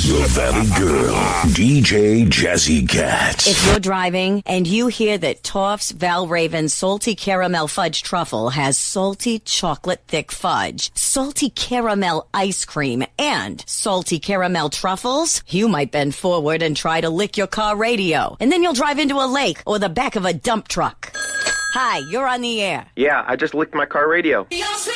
The Valley Girl, DJ Jazzy Cat. If you're driving and you hear that Toff's Valraven Salty Caramel Fudge Truffle has salty chocolate thick fudge, salty caramel ice cream, and salty caramel truffles, you might bend forward and try to lick your car radio. And then you'll drive into a lake or the back of a dump truck. Hi, you're on the air. Yeah, I just licked my car radio.